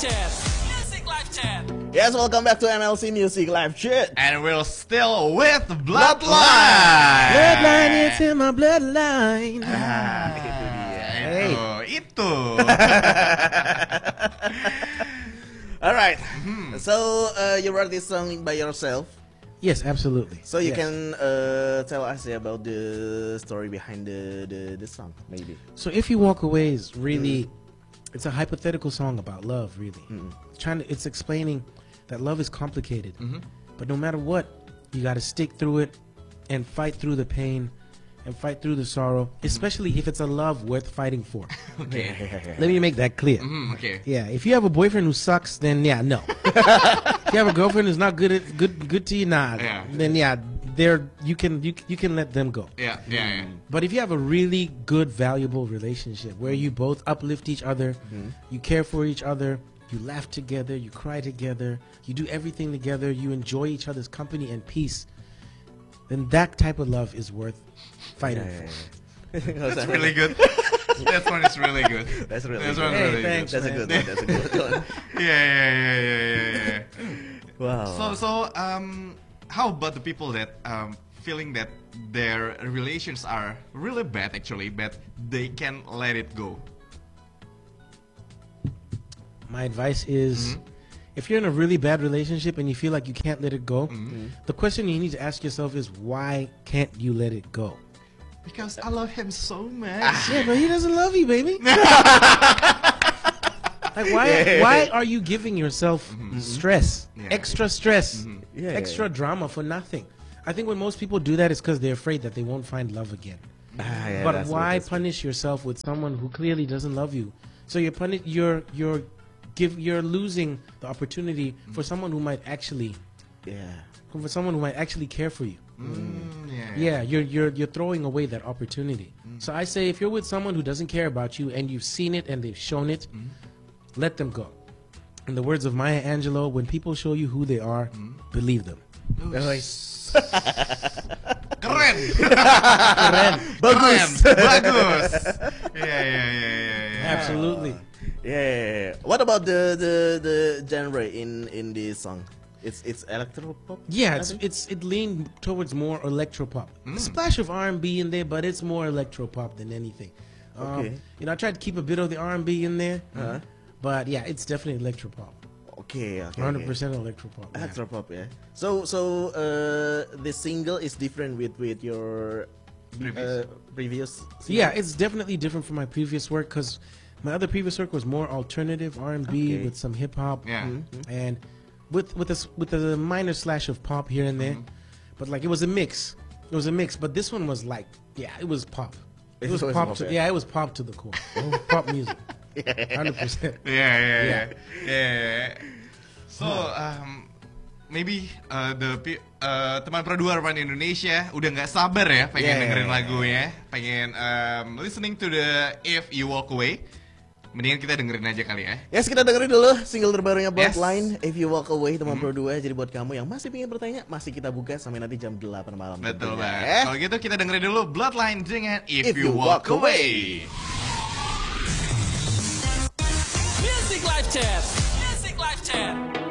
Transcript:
Chat. Music Live Chat. Yes, welcome back to MLC Music Live Chat. And we're still with Bloodline. Bloodline, it's in my bloodline. Itu dia. Itu. Alright, so you wrote this song by yourself. Yes, absolutely. So you Yes. can tell us about the story behind the song, maybe. So if you walk away is really, it's a hypothetical song about love, really. It's explaining that love is complicated, but no matter what, you got to stick through it and fight through the pain and fight through the sorrow, especially if it's a love worth fighting for. Okay. Let me make that clear. Okay. Yeah, if you have a boyfriend who sucks, then yeah, no. If you have a girlfriend who's not good to you, nah. Yeah. Then yeah, you can let them go. Yeah. But if you have a really good, valuable relationship where you both uplift each other, you care for each other, you laugh together, you cry together, you do everything together, you enjoy each other's company and peace, then that type of love is worth fighting for. That's really good. That one is really good. That's really That's good. one Hey, really thanks. good. That's a good one. That's a good one. Yeah. Wow. So how about the people that feeling that their relations are really bad actually, but they can let it go? My advice is, if you're in a really bad relationship and you feel like you can't let it go, the question you need to ask yourself is, why can't you let it go? Because I love him so much. Yeah, but he doesn't love you, baby. Like, why are you giving yourself stress, extra stress, extra drama for nothing? I think when most people do that, it's because they're afraid that they won't find love again. But why punish yourself with someone who clearly doesn't love you? So you're losing the opportunity for someone who might actually, care for you. Yeah, you're throwing away that opportunity. So I say, if you're with someone who doesn't care about you and you've seen it and they've shown it, let them go. In the words of Maya Angelou, when people show you who they are, believe them. Keren. Bagus. Bagus. Yeah. Absolutely. Yeah. What about the genre in this song? It's electro pop. Yeah, it leaned towards more electro pop. A splash of R&B in there, but it's more electro pop than anything. Okay. I tried to keep a bit of the R&B in there, but yeah, it's definitely electro pop. Okay. 100% electro pop. Yeah. Electro pop, yeah. So the single is different with your previous. Single? Yeah, it's definitely different from my previous work because my other previous work was more alternative R&B with some hip hop, and with a minor slash of pop here and there, but like it was a mix. But this one was like, it was pop. It was pop. It was pop to the core. Pop music. 100%. Yeah. So maybe teman produser Pan Indonesia udah nggak sabar ya pengen dengerin lagunya, pengen listening to the If You Walk Away. Mendingan kita dengerin aja kali ya. Yes, kita dengerin dulu single terbarunya Bloodline, If You Walk Away, teman berdua. Jadi buat kamu yang masih pengen bertanya, masih kita buka sampai nanti jam 8 malam. Betul banget. Kalau gitu kita dengerin dulu Bloodline dengan If You Walk Away. Music Live Chat. Music Live Chat.